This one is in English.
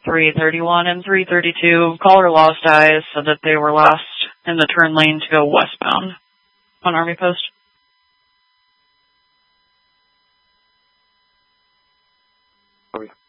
331 and 332. Caller lost eyes, said that they were lost in the turn lane to go westbound on Army Post. Okay.